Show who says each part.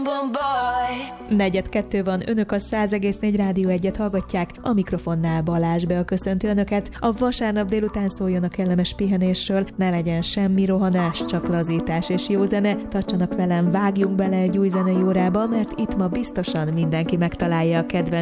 Speaker 1: 4:02 van, önök a 100,4 Rádió 1-et hallgatják, a mikrofonnál Balázs Bea köszönti önöket. A vasárnap délután szóljon a kellemes pihenésről, ne legyen semmi rohanás, csak lazítás és jó zene. Tartsanak velem, vágjunk bele egy új zenei órába, mert itt ma biztosan mindenki megtalálja a kedvenc